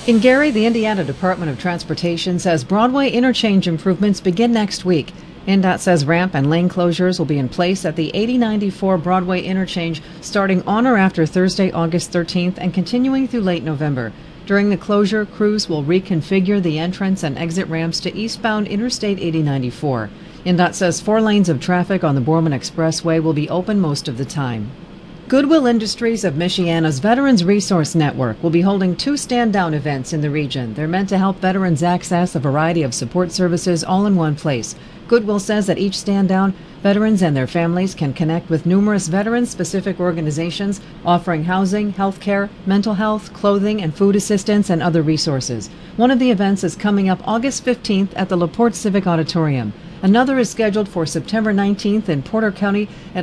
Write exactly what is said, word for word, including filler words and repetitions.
In Gary, the Indiana Department of Transportation says Broadway interchange improvements begin next week. INDOT says ramp and lane closures will be in place at the eighty ninety-four Broadway interchange starting on or after Thursday, August thirteenth, and continuing through late November. During the closure, crews will reconfigure the entrance and exit ramps to eastbound Interstate eighty ninety-four. INDOT says four lanes of traffic on the Borman Expressway will be open most of the time. Goodwill Industries of Michiana's Veterans Resource Network will be holding two stand-down events in the region. They're meant to help veterans access a variety of support services all in one place. Goodwill says that each stand-down, veterans and their families can connect with numerous veteran-specific organizations offering housing, health care, mental health, clothing, and food assistance and other resources. One of the events is coming up August fifteenth at the LaPorte Civic Auditorium. Another is scheduled for September nineteenth in Porter County at